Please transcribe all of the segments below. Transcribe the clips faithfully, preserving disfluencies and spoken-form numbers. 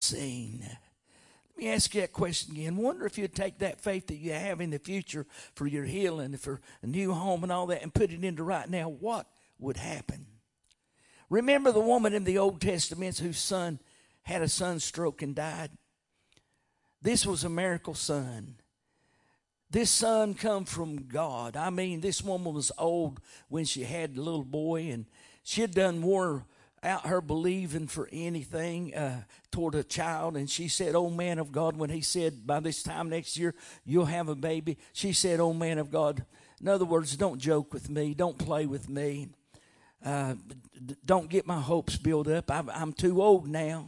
unseen. Let me ask you that question again. Wonder if you'd take that faith that you have in the future for your healing, for a new home and all that, and put it into right now. What would happen? Remember the woman in the Old Testament whose son had a sunstroke and died? This was a miracle son. This son come from God. I mean, this woman was old when she had the little boy, and she had done wore out her believing for anything uh, toward a child. And she said, "Oh, man of God," when he said, "By this time next year, you'll have a baby," she said, "Oh, man of God." In other words, don't joke with me. Don't play with me. Uh, don't get my hopes built up. I'm, I'm too old now.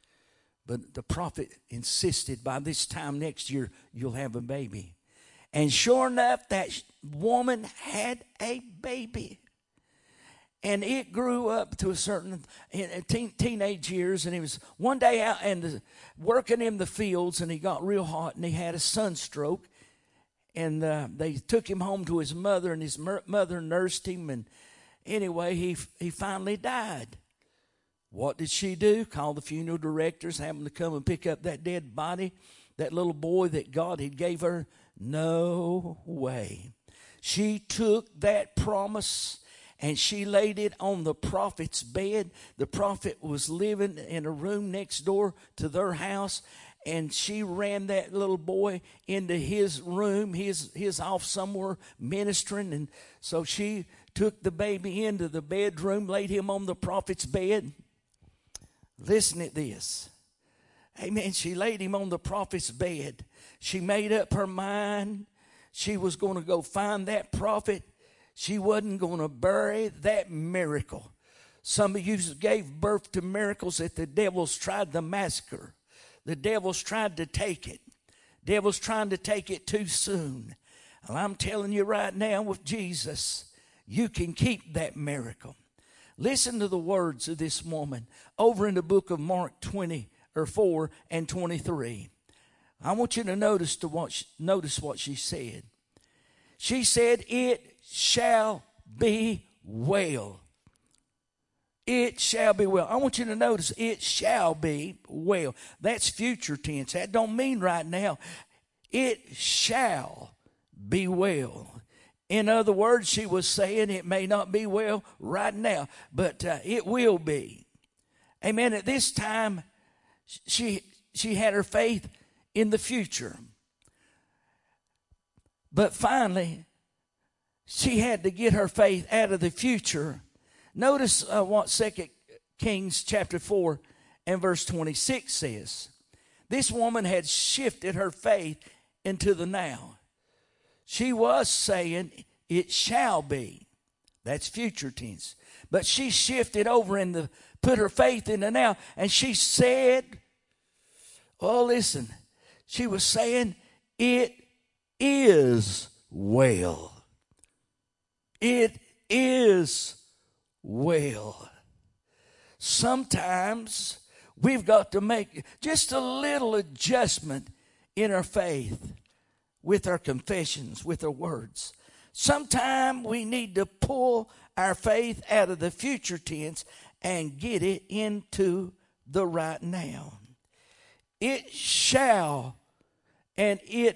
But the prophet insisted, by this time next year, you'll have a baby. And sure enough, that woman had a baby. And it grew up to a certain in teen, teenage years. And he was one day out and the, working in the fields, and he got real hot, and he had a sunstroke. And uh, they took him home to his mother, and his mer- mother nursed him. And anyway, he he finally died. What did she do? Call the funeral directors, have them to come and pick up that dead body, that little boy that God had gave her? No way. She took that promise and she laid it on the prophet's bed. The prophet was living in a room next door to their house, and she ran that little boy into his room. He's, he's off somewhere ministering, and so she took the baby into the bedroom, laid him on the prophet's bed. Listen at this. Amen. She laid him on the prophet's bed. She made up her mind. She was going to go find that prophet. She wasn't going to bury that miracle. Some of you gave birth to miracles that the devils tried to massacre. The devils tried to take it. Devils trying to take it too soon. And I'm telling you right now, with Jesus, you can keep that miracle. Listen to the words of this woman over in the book of Mark twenty or four and twenty-three. I want you to notice to what she, notice what she said. She said, "It shall be well. It shall be well." I want you to notice, it shall be well. That's future tense. That don't mean right now. It shall be well. In other words, she was saying it may not be well right now, but uh, it will be. Amen. At this time, she she had her faith in the future. But finally, she had to get her faith out of the future. Notice uh, what Second Kings chapter four and verse twenty-six says. This woman had shifted her faith into the now. She was saying, it shall be. That's future tense. But she shifted over and the put her faith in the now. And she said, oh, listen. She was saying, it is well. It is well. Sometimes we've got to make just a little adjustment in our faith with our confessions, with our words. Sometimes we need to pull our faith out of the future tense and get it into the right now. It shall and it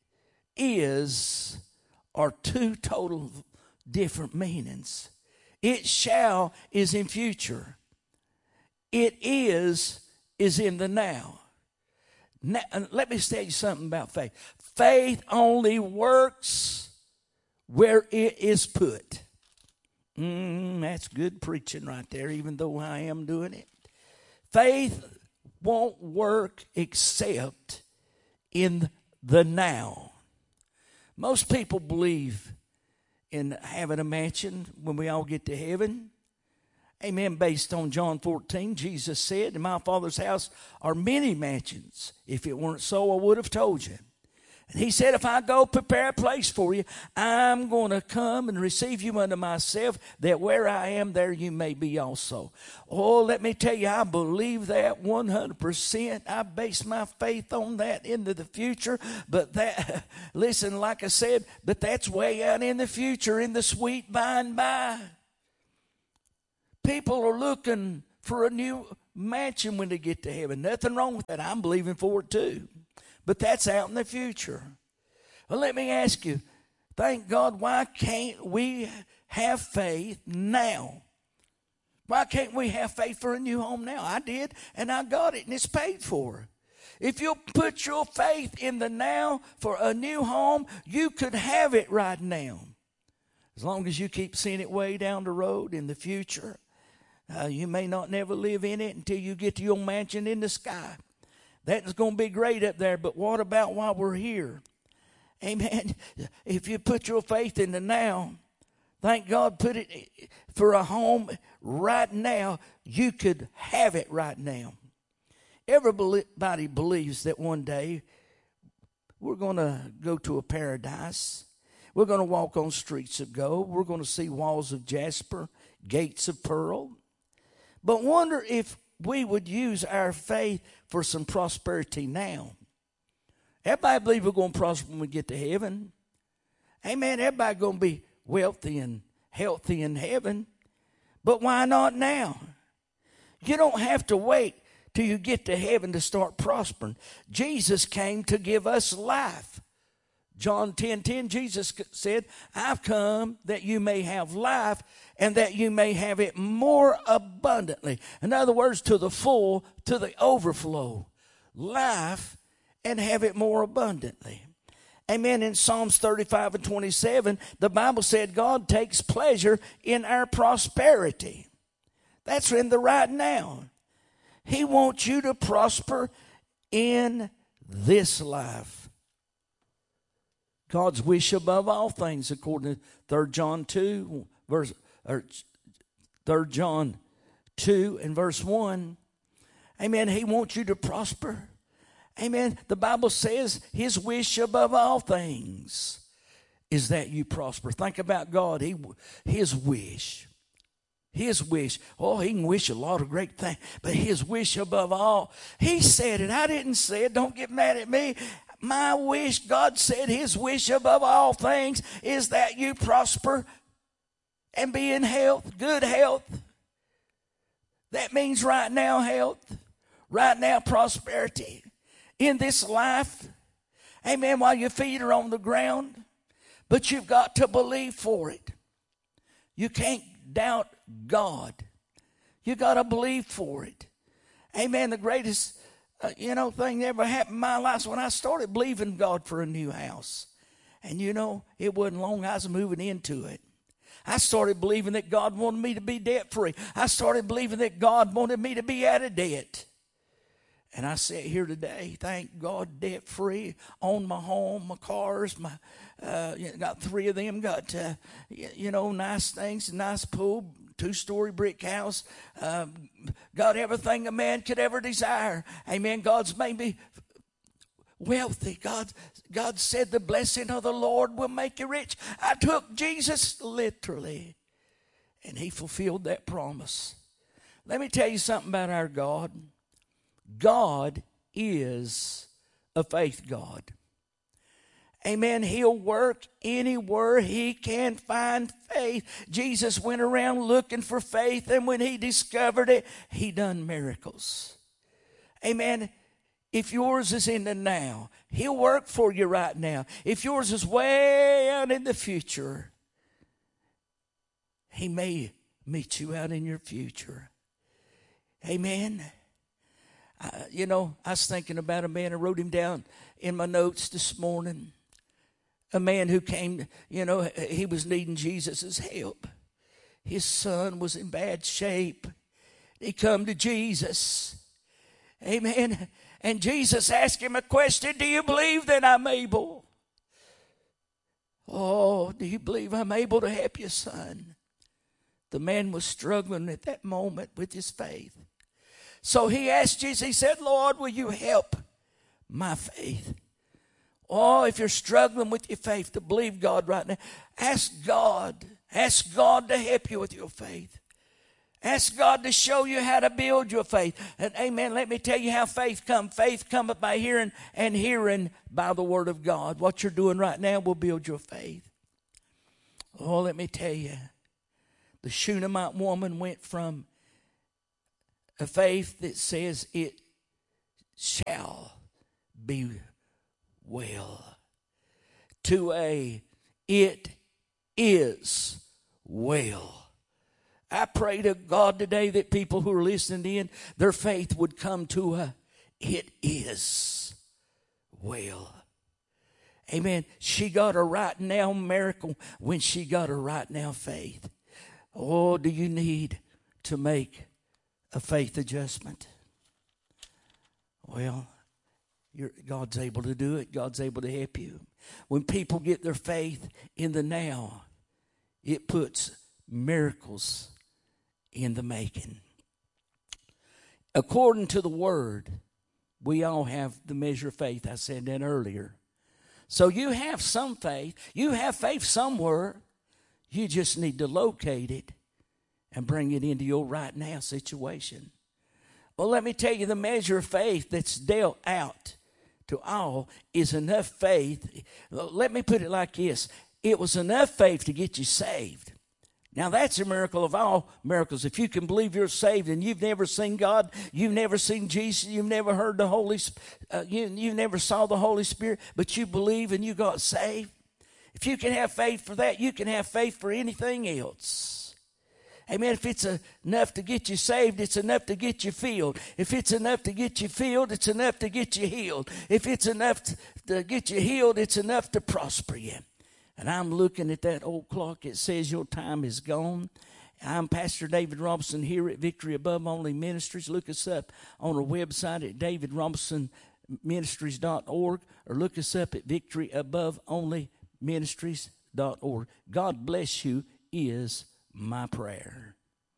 is are two total different meanings. It shall is in future. It is is in the now. Now, let me tell you something about faith. Faith only works where it is put. Mm, that's good preaching right there, even though I am doing it. Faith won't work except in the now. Most people believe in having a mansion when we all get to heaven. Amen. Based on John fourteen, Jesus said, "In my Father's house are many mansions. If it weren't so, I would have told you." And he said, if I go prepare a place for you, I'm going to come and receive you unto myself, that where I am, there you may be also. Oh, let me tell you, I believe that one hundred percent. I base my faith on that into the future. But that, listen, like I said, but that's way out in the future, in the sweet by and by. People are looking for a new mansion when they get to heaven. Nothing wrong with that. I'm believing for it too. But that's out in the future. Well, let me ask you, thank God, why can't we have faith now? Why can't we have faith for a new home now? I did, and I got it, and it's paid for. If you'll put your faith in the now for a new home, you could have it right now. As long as you keep seeing it way down the road in the future, uh, you may not never live in it until you get to your mansion in the sky. That's going to be great up there, but what about while we're here? Amen. If you put your faith in the now, thank God, put it for a home right now, you could have it right now. Everybody believes that one day we're going to go to a paradise. We're going to walk on streets of gold. We're going to see walls of jasper, gates of pearl. But wonder if we would use our faith for some prosperity now. Everybody believes we're going to prosper when we get to heaven. Amen. Everybody going to be wealthy and healthy in heaven. But why not now? You don't have to wait till you get to heaven to start prospering. Jesus came to give us life. John ten ten, Jesus said, I've come that you may have life and that you may have it more abundantly. In other words, to the full, to the overflow. Life and have it more abundantly. Amen. In Psalms thirty-five and twenty-seven, the Bible said God takes pleasure in our prosperity. That's in the right now. He wants you to prosper in this life. God's wish above all things, according to Third John two, verse or Third John two and verse one. Amen. He wants you to prosper. Amen. The Bible says his wish above all things is that you prosper. Think about God. He, his wish. His wish. Oh, he can wish a lot of great things, but his wish above all. He said it. I didn't say it. Don't get mad at me. My wish, God said his wish above all things is that you prosper and be in health, good health. That means right now health, right now prosperity. In this life, amen, while your feet are on the ground, but you've got to believe for it. You can't doubt God. You got to believe for it. Amen. The greatest, uh, you know, thing that ever happened in my life is when I started believing God for a new house. And, you know, it wasn't long I was moving into it. I started believing that God wanted me to be debt-free. I started believing that God wanted me to be out of debt. And I sit here today, thank God, debt-free, own my home, my cars, my uh, you know, got three of them, got, uh, you know, nice things, nice pool, two-story brick house, uh, got everything a man could ever desire. Amen. God's made me wealthy. God, God said the blessing of the Lord will make you rich. I took Jesus literally, and he fulfilled that promise. Let me tell you something about our God. God is a faith God. Amen. He'll work anywhere he can find faith. Jesus went around looking for faith, and when he discovered it, he done miracles. Amen. If yours is in the now, he'll work for you right now. If yours is way out in the future, he may meet you out in your future. Amen. Uh, you know, I was thinking about a man. I wrote him down in my notes this morning. A man who came, you know, he was needing Jesus' help. His son was in bad shape. He come to Jesus. Amen. And Jesus asked him a question. Do you believe that I'm able? Oh, do you believe I'm able to help you, son? The man was struggling at that moment with his faith. So he asked Jesus, he said, Lord, will you help my faith? Oh, if you're struggling with your faith to believe God right now, ask God. Ask God to help you with your faith. Ask God to show you how to build your faith. And amen, let me tell you how faith comes. Faith cometh by hearing, and hearing by the word of God. What you're doing right now will build your faith. Oh, let me tell you, the Shunammite woman went from A faith that says it shall be well. To a it is well. I pray to God today that people who are listening in, their faith would come to a it is well. Amen. She got a right now miracle when she got a right now faith. Oh, do you need to make a faith adjustment? Well, you're, God's able to do it. God's able to help you. When people get their faith in the now, it puts miracles in the making. According to the Word, we all have the measure of faith. I said that earlier. So you have some faith. You have faith somewhere. You just need to locate it and bring it into your right now situation. Well, let me tell you, the measure of faith that's dealt out to all is enough faith. Let me put it like this. It was enough faith to get you saved. Now, that's a miracle of all miracles. If you can believe you're saved and you've never seen God, you've never seen Jesus, you've never heard the Holy uh, you, you never saw the Holy Spirit, but you believe and you got saved. If you can have faith for that, you can have faith for anything else. Amen. If it's enough to get you saved, it's enough to get you filled. If it's enough to get you filled, it's enough to get you healed. If it's enough to get you healed, it's enough to prosper you. And I'm looking at that old clock. It says your time is gone. I'm Pastor David Robinson here at Victory Above Only Ministries. Look us up on our website at david robinson ministries dot org or look us up at victory above only ministries dot org. God bless you is my prayer.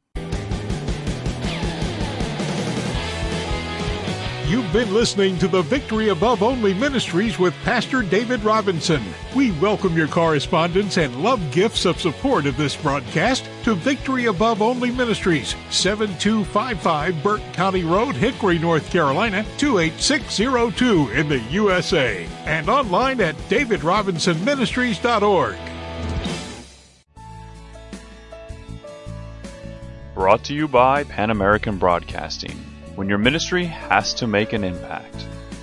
You've been listening to the Victory Above Only Ministries with Pastor David Robinson. We welcome your correspondence and love gifts of support of this broadcast to Victory Above Only Ministries, seven two five five Burke County Road, Hickory, North Carolina, two eight six zero two in the U S A, and online at david robinson ministries dot org. Brought to you by Pan American Broadcasting. When your ministry has to make an impact.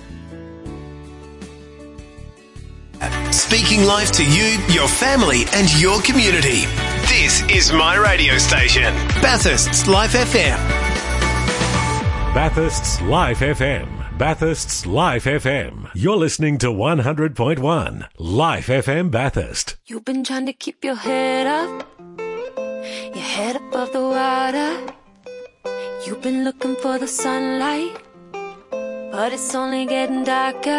Speaking life to you, your family, and your community. This is my radio station, Bathurst's Life F M. Bathurst's Life F M. Bathurst's Life F M. You're listening to one hundred point one Life F M Bathurst. You've been trying to keep your head up, your head above the water. You've been looking for the sunlight, but it's only getting darker.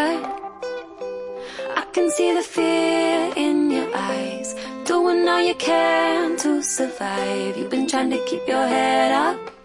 I can see the fear in your eyes, doing all you can to survive. You've been trying to keep your head up,